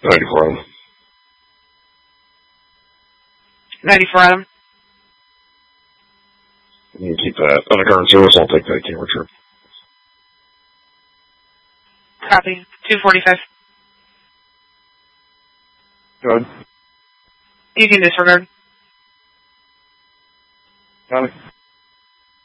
94 Adam. 94 Adam. You can keep that under current service. I'll take that camera trip. Copy. 245. Good. You can disregard. Got it.